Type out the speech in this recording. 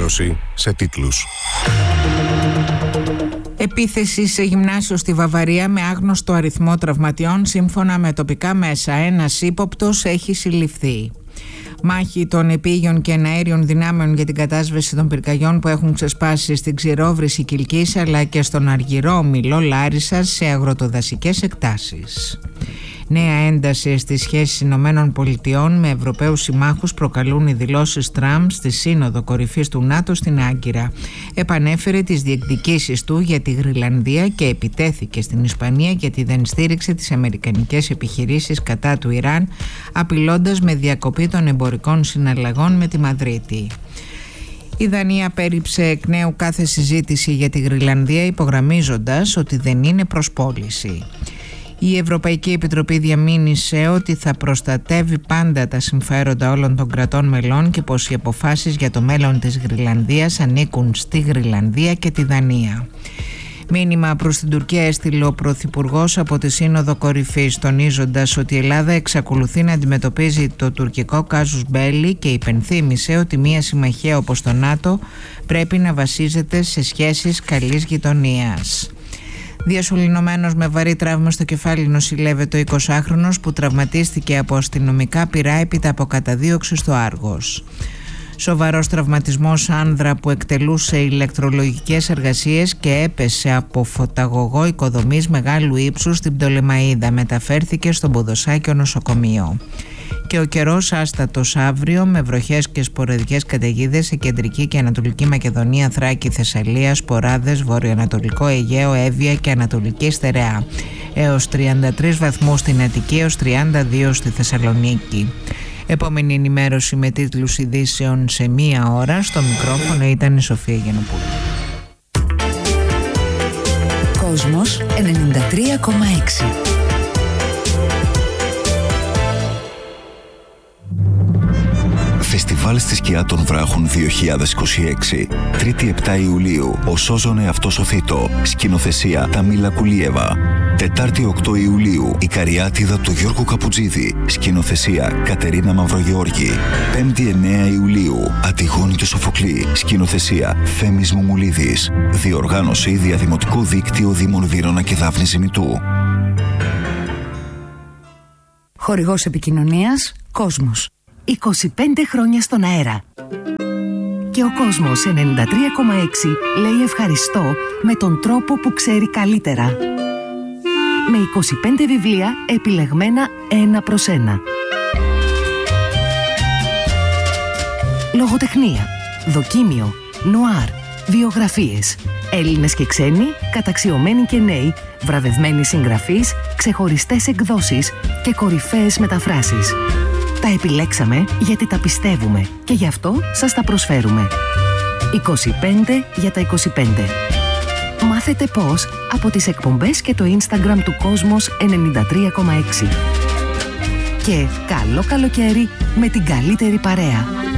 ενημέρωση σε τίτλους. Επίθεση σε γυμνάσιο στη Βαβαρία με άγνωστο αριθμό τραυματιών. Σύμφωνα με τοπικά μέσα, ένας ύποπτος έχει συλληφθεί. Μάχη των επίγειων και εναέριων δυνάμεων για την κατάσβεση των πυρκαγιών που έχουν ξεσπάσει στην Ξηρόβρηση Κιλκής αλλά και στον Αργυρόμυλο Λάρισσας σε αγροτοδασικές εκτάσεις. Νέα ένταση στις σχέσεις Ηνωμένων Πολιτειών με Ευρωπαίους συμμάχους προκαλούν οι δηλώσεις Τραμπ στη Σύνοδο Κορυφής του ΝΑΤΟ στην Άγκυρα. Επανέφερε τις διεκδικήσεις του για τη Γροιλανδία και επιτέθηκε στην Ισπανία γιατί δεν στήριξε τις αμερικανικές επιχειρήσεις κατά του Ιράν, απειλώντας με διακοπή των εμπορικών συναλλαγών με τη Μαδρίτη. Η Δανία πέριψε εκ νέου κάθε συζήτηση για τη Γροιλανδία, υπογραμμίζοντας ότι δεν είναι προς πώληση. Η Ευρωπαϊκή Επιτροπή διαμήνυσε ότι θα προστατεύει πάντα τα συμφέροντα όλων των κρατών μελών και πως οι αποφάσεις για το μέλλον της Γροιλανδίας ανήκουν στη Γροιλανδία και τη Δανία. Μήνυμα προς την Τουρκία έστειλε ο Πρωθυπουργός από τη Σύνοδο Κορυφής, τονίζοντας ότι η Ελλάδα εξακολουθεί να αντιμετωπίζει το τουρκικό κάζους μπέλι και υπενθύμησε ότι μια συμμαχία όπως το ΝΑΤΟ πρέπει να βασίζεται σε σχέσεις καλής γειτονίας. Διασωληνωμένος με βαρύ τραύμα στο κεφάλι νοσηλεύεται ο 20χρονος που τραυματίστηκε από αστυνομικά πυρά έπειτα από καταδίωξη στο Άργος. Σοβαρός τραυματισμός άνδρα που εκτελούσε ηλεκτρολογικές εργασίες και έπεσε από φωταγωγό οικοδομής μεγάλου ύψους στην Πτολεμαΐδα. Μεταφέρθηκε στο Ποδοσάκιο νοσοκομείο. Και ο καιρός άστατος αύριο με βροχές και σποραδικές καταιγίδες σε κεντρική και ανατολική Μακεδονία, Θράκη, Θεσσαλία, Σποράδες, βορειοανατολικό Αιγαίο, Εύβοια και Ανατολική Στερεά. Έως 33 βαθμούς στην Αττική, έως 32 στη Θεσσαλονίκη. Επόμενη ενημέρωση με τίτλους ειδήσεων σε 1 ώρα. Στο μικρόφωνο ήταν η Σοφία Γενοπούλου. Κόσμος 93,6. Φεστιβάλ στη σκιά των βράχων 2026. 3η 7 Ιουλίου. Ο Σώζονε αυτός ο Θήτο. Σκηνοθεσία Ταμίλα Κουλίεβα. 4η 8 Ιουλίου. Η Καριάτιδα του Γιώργου Καπουτζίδη. Σκηνοθεσία Κατερίνα Μαυρογεώργη. 5η 9 Ιουλίου. Αντιγόνη του Σοφοκλή. Σκηνοθεσία Θέμης Μουμουλίδης. Διοργάνωση Διαδημοτικό Δίκτυο Δήμων Βύρωνα και Δάφνη Ζημητού. Χορηγός επικοινωνίας Κόσμος. 25 χρόνια στον αέρα. Και ο κόσμος 93,6 λέει ευχαριστώ με τον τρόπο που ξέρει καλύτερα. Με 25 βιβλία επιλεγμένα 1 προς 1. Λογοτεχνία, δοκίμιο, νουάρ, βιογραφίες. Έλληνες και ξένοι, καταξιωμένοι και νέοι, βραβευμένοι συγγραφείς, ξεχωριστές εκδόσεις και κορυφαίες μεταφράσεις. Τα επιλέξαμε γιατί τα πιστεύουμε και γι' αυτό σας τα προσφέρουμε. 25 για τα 25. Μάθετε πώς από τις εκπομπές και το Instagram του Κόσμος 93,6. Και καλό καλοκαίρι με την καλύτερη παρέα.